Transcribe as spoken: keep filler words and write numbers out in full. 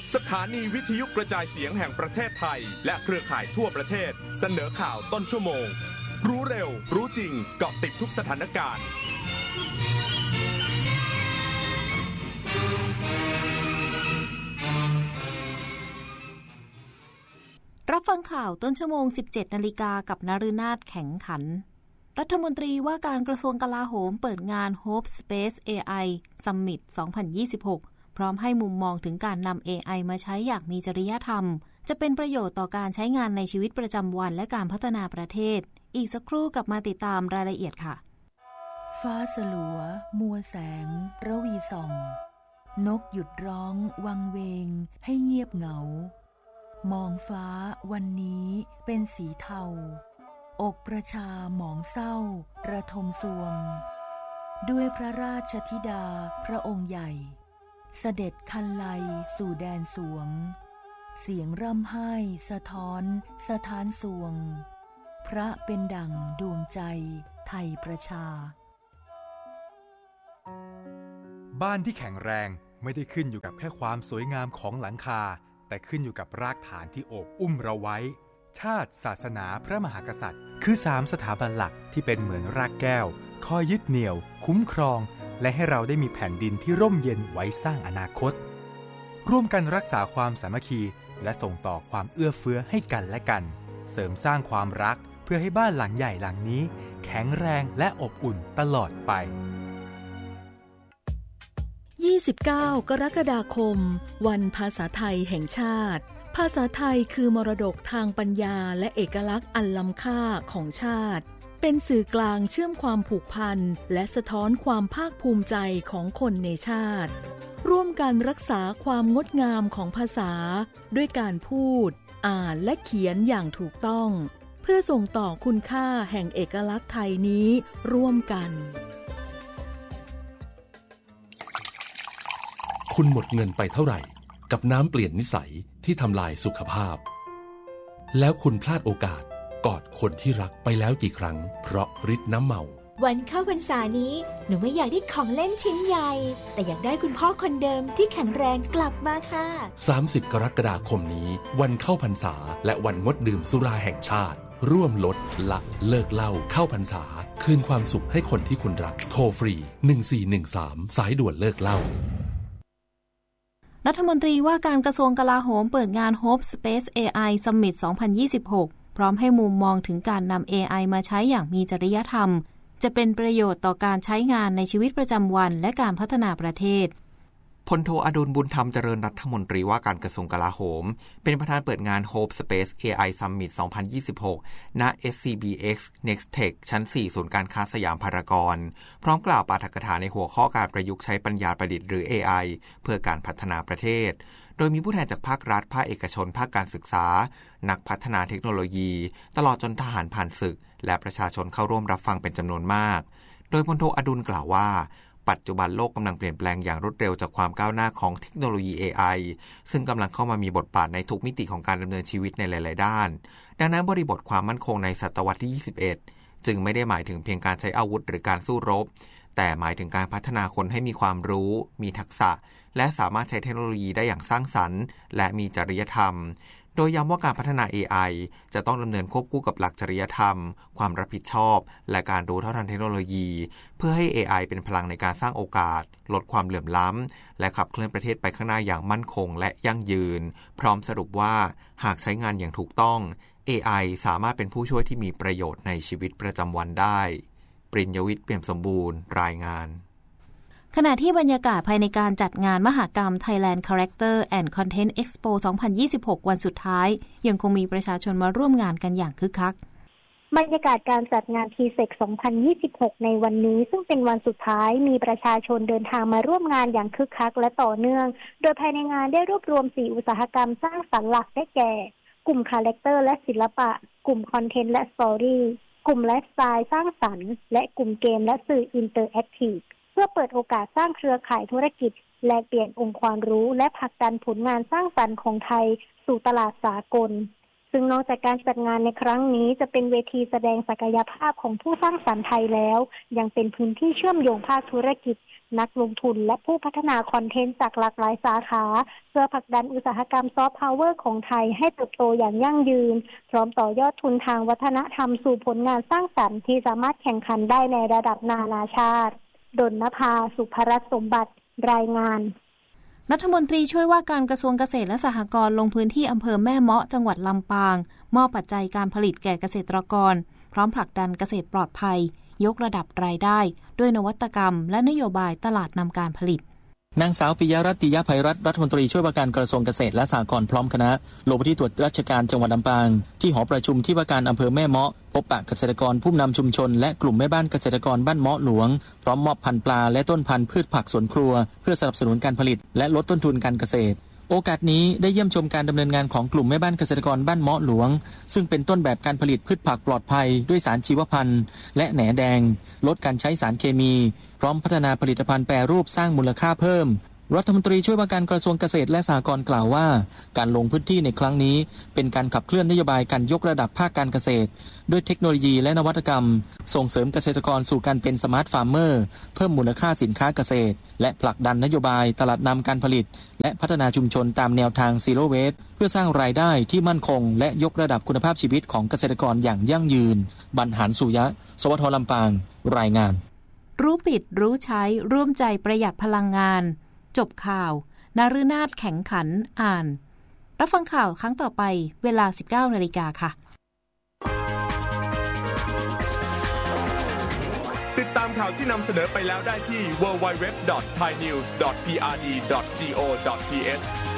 สถานีวิทยุกระจายเสียงแห่งประเทศไทยและเครือข่ายทั่วประเทศเสนอข่าวต้นชั่วโมงรู้เร็วรู้จริงเกาะติดทุกสถานการณ์รับฟังข่าวต้นชั่วโมง สิบเจ็ดนาฬิกา กับนฤนาถแข็งขันรัฐมนตรีว่าการกระทรวงกลาโหมเปิดงาน Hope Space เอ ไอ Summit สองพันยี่สิบหก พร้อมให้มุมมองถึงการนำ เอ ไอ มาใช้อย่างมีจริยธรรมจะเป็นประโยชน์ต่อการใช้งานในชีวิตประจำวันและการพัฒนาประเทศอีกสักครู่กลับมาติดตามรายละเอียดค่ะฟ้าสลัวมัวแสงระวีส่องนกหยุดร้องวังเวงให้เงียบเหงามองฟ้าวันนี้เป็นสีเทาอกประชาหมองเศร้าระทมสวงด้วยพระราชธิดาพระองค์ใหญ่เสด็จคันไลสู่แดนสวงเสียงร่ำไห้สะท้อนสถานสวงพระเป็นดั่งดวงใจไทยประชาบ้านที่แข็งแรงไม่ได้ขึ้นอยู่กับแค่ความสวยงามของหลังคาแต่ขึ้นอยู่กับรากฐานที่โอบอุ้มเราไว้ชาติศาสนาพระมหากษัตริย์คือสามสถาบันหลักที่เป็นเหมือนรากแก้วคอยยึดเหนี่ยวคุ้มครองและให้เราได้มีแผ่นดินที่ร่มเย็นไว้สร้างอนาคตร่วมกันรักษาความสามัคคีและส่งต่อความเอื้อเฟื้อให้กันและกันเสริมสร้างความรักเพื่อให้บ้านหลังใหญ่หลังนี้แข็งแรงและอบอุ่นตลอดไปยี่สิบเก้ากรกฎาคมวันภาษาไทยแห่งชาติภาษาไทยคือมรดกทางปัญญาและเอกลักษณ์อันล้ำค่าของชาติเป็นสื่อกลางเชื่อมความผูกพันและสะท้อนความภาคภูมิใจของคนในชาติร่วมกันรักษาความงดงามของภาษาด้วยการพูดอ่านและเขียนอย่างถูกต้องเพื่อส่งต่อคุณค่าแห่งเอกลักษณ์ไทยนี้ร่วมกันคุณหมดเงินไปเท่าไหร่กับน้ำเปลี่ยนนิสัยที่ทำลายสุขภาพแล้วคุณพลาดโอกาสกอดคนที่รักไปแล้วกี่ครั้งเพราะฤทธิ์น้ำเมาวันเข้าพรรษานี้หนูไม่อยากได้ของเล่นชิ้นใหญ่แต่อยากได้คุณพ่อคนเดิมที่แข็งแรงกลับมาค่ะสามสิบกรกฎาคมนี้วันเข้าพรรษาและวันงดดื่มสุราแห่งชาติร่วมลดละเลิกเหล้าเข้าพรรษาคืนความสุขให้คนที่คุณรักโทรฟรีหนึ่งสี่หนึ่งสามสายด่วนเลิกเหล้ารัฐมนตรีว่าการกระทรวงกลาโหมเปิดงาน Hope Space เอ ไอ Summit สองพันยี่สิบหกพร้อมให้มุมมองถึงการนำ เอ ไอ มาใช้อย่างมีจริยธรรมจะเป็นประโยชน์ต่อการใช้งานในชีวิตประจำวันและการพัฒนาประเทศพลโทอดุลบุญธรรมเจริญรัฐมนตรีว่าการกระทรวงกลาโหมเป็นประธานเปิดงาน Hope Space เอ ไอ Summit สองพันยี่สิบหก ณ เอส ซี บี เอ็กซ์ Nextech ชั้น สี่ ศูนย์การค้าสยามพารากอนพร้อมกล่าวปาฐกถาในหัวข้อการประยุกต์ใช้ปัญญาประดิษฐ์หรือ เอ ไอ เพื่อการพัฒนาประเทศโดยมีผู้แทนจากภาครัฐภาคเอกชนภาคการศึกษานักพัฒนาเทคโนโลยีตลอดจนทหารผ่านศึกและประชาชนเข้าร่วมรับฟังเป็นจำนวนมากโดยพลโทอดุลกล่าวว่าปัจจุบันโลกกำลังเปลี่ยนแปลงอย่างรวดเร็วจากความก้าวหน้าของเทคโนโลยี เอ ไอ ซึ่งกำลังเข้ามามีบทบาทในทุกมิติของการดำเนินชีวิตในหลายๆด้านดังนั้นบริบทความมั่นคงในศตวรรษที่ยี่สิบเอ็ดจึงไม่ได้หมายถึงเพียงการใช้อาวุธหรือการสู้รบแต่หมายถึงการพัฒนาคนให้มีความรู้มีทักษะและสามารถใช้เทคโนโลยีได้อย่างสร้างสรรค์และมีจริยธรรมโดยย้ำว่าการพัฒนา เอ ไอ จะต้องดำเนินควบคู่กับหลักจริยธรรมความรับผิดชอบและการรู้เท่าทันเทคโนโลยีเพื่อให้ เอ ไอ เป็นพลังในการสร้างโอกาสลดความเหลื่อมล้ำและขับเคลื่อนประเทศไปข้างหน้าอย่างมั่นคงและยั่งยืนพร้อมสรุปว่าหากใช้งานอย่างถูกต้อง เอ ไอ สามารถเป็นผู้ช่วยที่มีประโยชน์ในชีวิตประจำวันได้ปริญญวิทย์เปี่ยมสมบูรณ์รายงานขณะที่บรรยากาศภายในการจัดงานมหกรรม Thailand Character and Content Expo สองพันยี่สิบหก วันสุดท้ายยังคงมีประชาชนมาร่วมงานกันอย่างคึกคักบรรยากาศการจัดงาน ที เซ อี ซี สองพันยี่สิบหก ในวันนี้ซึ่งเป็นวันสุดท้ายมีประชาชนเดินทางมาร่วมงานอย่างคึกคักและต่อเนื่องโดยภายในงานได้รวบรวมสี่อุตสาหกรรมสร้างสรรค์หลักได้แก่กลุ่มคาแรคเตอร์และศิลปะกลุ่มคอนเทนต์และสตอรี่กลุ่มไลฟ์สไตล์สร้างสรรค์และกลุ่มเกมและสื่ออินเตอร์แอคทีฟเพื่อเปิดโอกาสสร้างเครือข่ายธุรกิจแลกเปลี่ยนองค์ความรู้และผลักดันผลงานสร้างสรรค์ของไทยสู่ตลาดสากลซึ่งนอกจากการจัดงานในครั้งนี้จะเป็นเวทีแสดงศักยภาพของผู้สร้างสรรค์ไทยแล้วยังเป็นพื้นที่เชื่อมโยงภาคธุรกิจนักลงทุนและผู้พัฒนาคอนเทนต์จากหลากหลายสาขาเพื่อผลักดันอุตสาหกรรมซอฟต์พาวเวอร์ของไทยให้เติบโตอย่างยั่งยืนพร้อมต่อยอดทุนทางวัฒนธรรมสู่ผลงานสร้างสรรค์ที่สามารถแข่งขันได้ในระดับนานาชาติดลนภา สุภรัตน์สมบัติรายงานรัฐมนตรีช่วยว่าการกระทรวงเกษตรและสหกรณ์ลงพื้นที่อำเภอแม่เมาะจังหวัดลำปางมอบปัจจัยการผลิตแก่เกษตรกรพร้อมผลักดันเกษตรปลอดภัยยกระดับรายได้ด้วยนวัตกรรมและนโยบายตลาดนำการผลิตนางสาวปิยรัตน์ ติยภัยรัตน์รัฐมนตรีช่วยว่าการกระทรวงเกษตรและสหกรณ์พร้อมคณะลงพื้นที่ตรวจราชการจังหวัดลำปางที่หอประชุมที่ว่าการอำเภอแม่เมาะพบปะเกษตรกรผู้นำชุมชนและกลุ่มแม่บ้านเกษตรกรบ้านเมาะหลวงพร้อมมอบพันธุ์ปลาและต้นพันธุ์พืชผักสวนครัวเพื่อสนับสนุนการผลิตและลดต้นทุนการเกษตรโอกาสนี้ได้เยี่ยมชมการดำเนินงานของกลุ่มแม่บ้านเกษตรกรบ้านเมาะหลวงซึ่งเป็นต้นแบบการผลิตพืชผักปลอดภัยด้วยสารชีวพันธุ์และแหนแดงลดการใช้สารเคมีพร้อมพัฒนาผลิตภัณฑ์แปรรูปสร้างมูลค่าเพิ่มรัฐมนตรีช่วยว่าการกระทรวงเกษตรและสหกรณ์กล่าวว่าการลงพื้นที่ในครั้งนี้เป็นการขับเคลื่อนนโยบายการยกระดับภาคการเกษตรด้วยเทคโนโลยีและนวัตกรรมส่งเสริมเกษตรกรสู่การเป็นสมาร์ทฟาร์มเมอร์เพิ่มมูลค่าสินค้าเกษตรและผลักดันนโยบายตลาดนำการผลิตและพัฒนาชุมชนตามแนวทางซีโร่เวสต์เพื่อสร้างรายได้ที่มั่นคงและยกระดับคุณภาพชีวิตของเกษตรกรอย่างยั่งยืนบรรหารสุยะสวทลำปางรายงานรู้ปิดรู้ใช้ร่วมใจประหยัดพลังงานจบข่าวนฤนาถแข็งขันอ่านรับฟังข่าวครั้งต่อไปเวลา สิบเก้านาฬิกา นค่ะติดตามข่าวที่นำเสนอไปแล้วได้ที่ ดับเบิลยู ดับเบิลยู ดับเบิลยู ดอท ไทยนิวส์ ดอท พี อาร์ ดี ดอท จี โอ ดอท ที เอช